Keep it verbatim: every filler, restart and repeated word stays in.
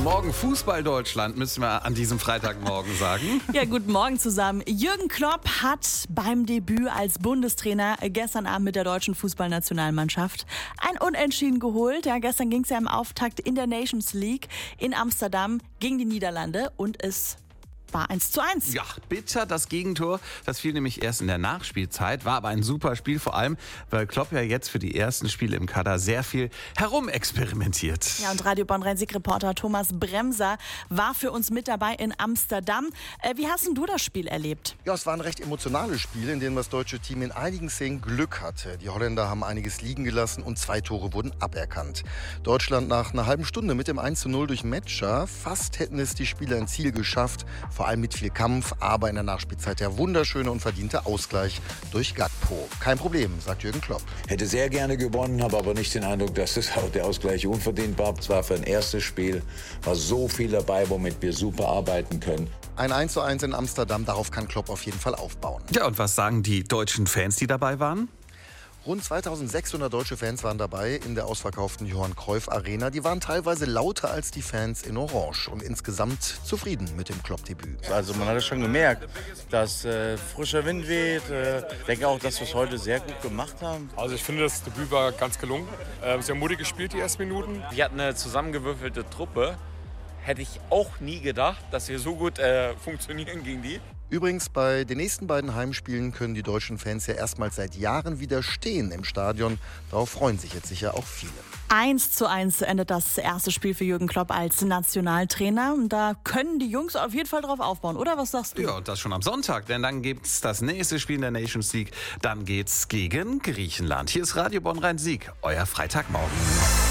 Guten Morgen, Fußball Deutschland, müssen wir an diesem Freitagmorgen sagen. Ja, guten Morgen zusammen. Jürgen Klopp hat beim Debüt als Bundestrainer gestern Abend mit der deutschen Fußballnationalmannschaft ein Unentschieden geholt. Ja, gestern ging es ja im Auftakt in der Nations League in Amsterdam gegen die Niederlande und es war eins zu eins. Ja, bitter das Gegentor. Das fiel nämlich erst in der Nachspielzeit, war aber ein super Spiel, vor allem, weil Klopp ja jetzt für die ersten Spiele im Kader sehr viel herumexperimentiert. Ja, und Radio Bonn-Rhein-Sieg-Reporter Thomas Bremser war für uns mit dabei in Amsterdam. Äh, wie hast denn du das Spiel erlebt? Ja, es war ein recht emotionales Spiel, in dem das deutsche Team in einigen Szenen Glück hatte. Die Holländer haben einiges liegen gelassen und zwei Tore wurden aberkannt. Deutschland nach einer halben Stunde mit dem eins zu null durch Metscher. Fast hätten es die Spieler ins Ziel geschafft. Vor allem mit viel Kampf, aber in der Nachspielzeit der wunderschöne und verdiente Ausgleich durch Gakpo. Kein Problem, sagt Jürgen Klopp. Hätte sehr gerne gewonnen, habe aber nicht den Eindruck, dass das auch der Ausgleich unverdient war. Es war für ein erstes Spiel, war so viel dabei, womit wir super arbeiten können. Ein eins zu eins in Amsterdam, darauf kann Klopp auf jeden Fall aufbauen. Ja, und was sagen die deutschen Fans, die dabei waren? Rund zweitausendsechshundert deutsche Fans waren dabei in der ausverkauften Johann Cruyff Arena. Die waren teilweise lauter als die Fans in Orange und insgesamt zufrieden mit dem Klopp-Debüt. Also man hat es schon gemerkt, dass äh, frischer Wind weht. Äh, ich denke auch, dass wir es heute sehr gut gemacht haben. Also ich finde, das Debüt war ganz gelungen. Äh, sehr mutig gespielt, die ersten Minuten. Wir hatten eine zusammengewürfelte Truppe. Hätte ich auch nie gedacht, dass wir so gut äh, funktionieren gegen die. Übrigens, bei den nächsten beiden Heimspielen können die deutschen Fans ja erstmals seit Jahren wieder stehen im Stadion. Darauf freuen sich jetzt sicher auch viele. eins zu eins endet das erste Spiel für Jürgen Klopp als Nationaltrainer. Und da können die Jungs auf jeden Fall drauf aufbauen, oder? Was sagst du? Ja, und das schon am Sonntag, denn dann gibt's das nächste Spiel in der Nations League. Dann geht's gegen Griechenland. Hier ist Radio Bonn-Rhein-Sieg, euer Freitagmorgen.